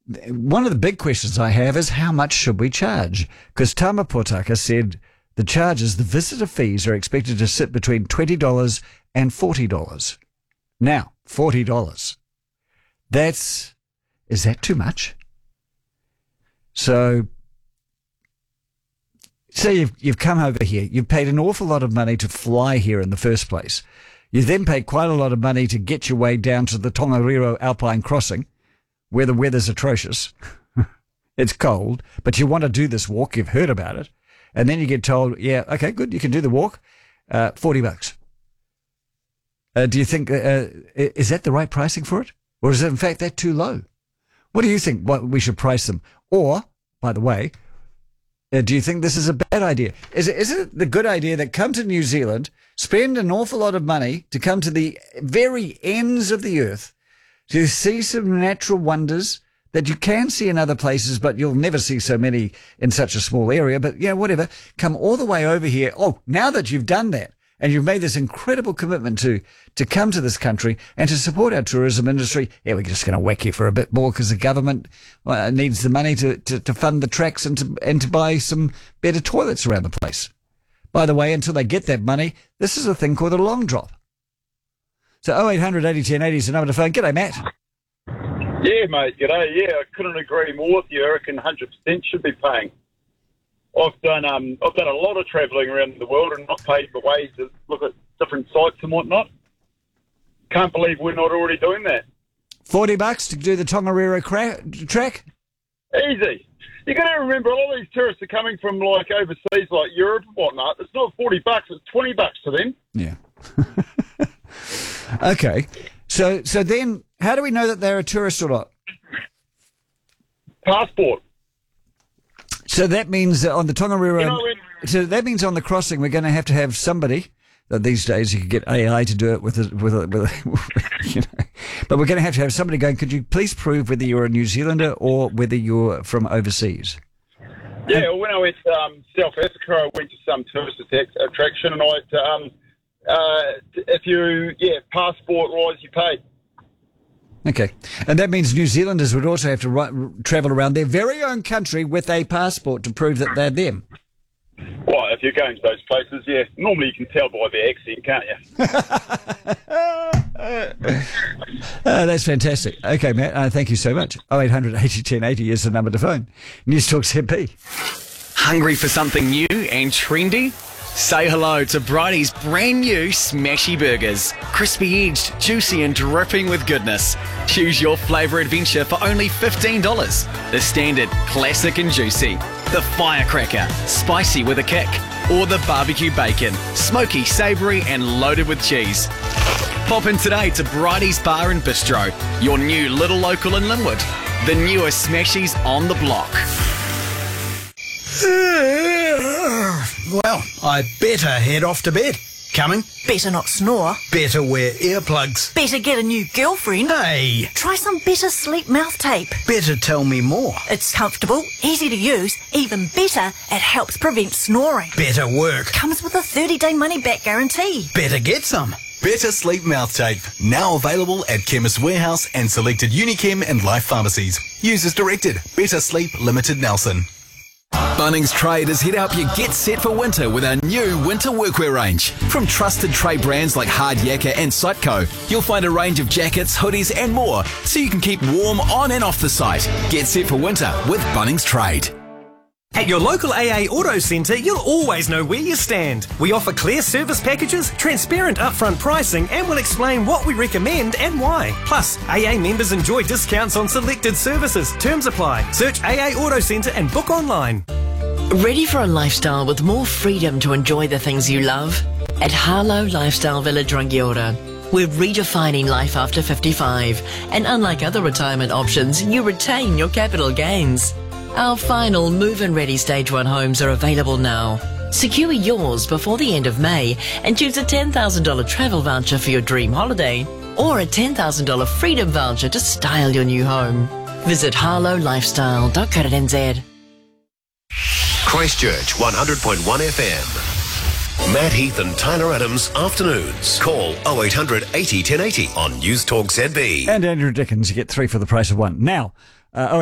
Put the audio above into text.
one of the big questions I have is how much should we charge? Because Tama Potaka said the visitor fees are expected to sit between $20 and $40. Now, $40. Is that too much? So, say you've come over here, you've paid an awful lot of money to fly here in the first place. You then paid quite a lot of money to get your way down to the Tongariro Alpine Crossing, where the weather's atrocious. It's cold, but you want to do this walk, you've heard about it, and then you get told, yeah, okay, good, you can do the walk, $40. Do you think, is that the right pricing for it? Or is it in fact that too low? What do you think we should price them? Or, by the way, do you think this is a bad idea? Is it the good idea that come to New Zealand, spend an awful lot of money to come to the very ends of the earth, to see some natural wonders that you can see in other places, but you'll never see so many in such a small area, but whatever, come all the way over here. Oh, now that you've done that, and you've made this incredible commitment to come to this country and to support our tourism industry, we're just going to whack you for a bit more because the government needs the money to fund the tracks and to buy some better toilets around the place. By the way, until they get that money, this is a thing called a long drop. So 0800 80 10 80 is the number to phone. G'day, Matt. Yeah, mate. G'day. Yeah, I couldn't agree more with you. I reckon 100% should be paying. I've done a lot of travelling around the world and not paid the way to look at different sites and whatnot. Can't believe we're not already doing that. $40 to do the Tongariro track? Easy. You got to remember, a lot of these tourists are coming from like overseas, like Europe and whatnot. It's not $40; it's $20 to them. Yeah. Okay. So then, how do we know that they're a tourist or not? Passport. So that means on the Tongariro, so that means on the crossing we're going to have somebody. These days you can get AI to do it with but we're going to have somebody going, could you please prove whether you're a New Zealander or whether you're from overseas? Yeah, when I went to South Africa, I went to some tourist attraction, and passport-wise, you pay. Okay. And that means New Zealanders would also have to travel around their very own country with a passport to prove that they're them. Well, if you're going to those places, yeah. Normally you can tell by their accent, can't you? That's fantastic. Okay, Matt, thank you so much. 0800 80 10 80 is the number to phone. News Talk ZB. Hungry for something new and trendy? Say hello to Bridie's brand new Smashy Burgers. Crispy edged, juicy and dripping with goodness. Choose your flavour adventure for only $15. The standard, classic and juicy. The firecracker, spicy with a kick. Or the barbecue bacon, smoky, savoury and loaded with cheese. Pop in today to Bridie's Bar and Bistro, your new little local in Linwood. The newest Smashies on the block. Well, I better head off to bed. Coming? Better not snore. Better wear earplugs. Better get a new girlfriend. Hey! Try some Better Sleep mouth tape. Better tell me more. It's comfortable, easy to use. Even better, it helps prevent snoring. Better work. Comes with a 30-day money-back guarantee. Better get some. Better Sleep Mouth Tape. Now available at Chemist Warehouse and selected Unichem and Life pharmacies. Use as directed. Better Sleep Limited Nelson. Bunnings Trade has hit up your get set for winter with our new winter workwear range. From trusted trade brands like Hard Yakka and Sightco, you'll find a range of jackets, hoodies and more so you can keep warm on and off the site. Get set for winter with Bunnings Trade. At your local AA Auto Centre, you'll always know where you stand. We offer clear service packages, transparent upfront pricing, and we'll explain what we recommend and why. Plus, AA members enjoy discounts on selected services. Terms apply. Search AA Auto Centre and book online. Ready for a lifestyle with more freedom to enjoy the things you love? At Harlow Lifestyle Village Rangiora, we're redefining life after 55. And unlike other retirement options, you retain your capital gains. Our final move-in ready Stage 1 homes are available now. Secure yours before the end of May and choose a $10,000 travel voucher for your dream holiday or a $10,000 freedom voucher to style your new home. Visit harlowlifestyle.co.nz. Christchurch 100.1 FM. Matt Heath and Tyler Adams afternoons. Call 0800 80 1080 on News Talk ZB. And Andrew Dickens, you get 3 for the price of 1. Now,